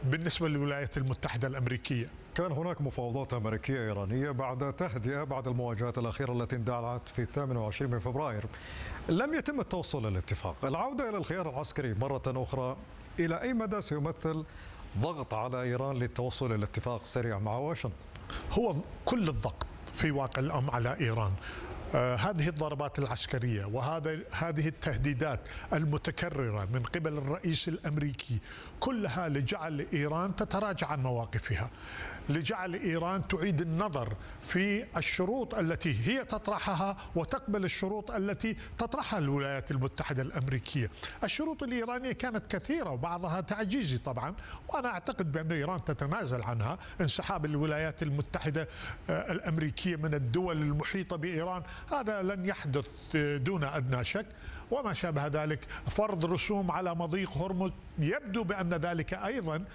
بالنسبة للولايات المتحدة الأمريكية. كان هناك مفاوضات أمريكية إيرانية بعد تهدئة بعد المواجهات الأخيرة التي اندلعت في 28 من فبراير. لم يتم التوصل للاتفاق. العودة إلى الخيار العسكري مرة أخرى إلى أي مدى سيمثل ضغط على إيران للتوصل إلى اتفاق سريع مع واشنطن؟ هو كل الضغط في واقع الأمر على إيران. هذه الضربات العسكرية وهذه التهديدات المتكررة من قبل الرئيس الأمريكي كلها لجعل إيران تتراجع عن مواقفها، لجعل إيران تعيد النظر في الشروط التي هي تطرحها وتقبل الشروط التي تطرحها الولايات المتحدة الأمريكية. الشروط الإيرانية كانت كثيرة وبعضها تعجيزي طبعا، وأنا أعتقد بأن إيران تتنازل عنها. انسحاب الولايات المتحدة الأمريكية من الدول المحيطة بإيران هذا لن يحدث دون أدنى شك، وما شابه ذلك. فرض رسوم على مضيق هرمز يبدو بأن ذلك أيضا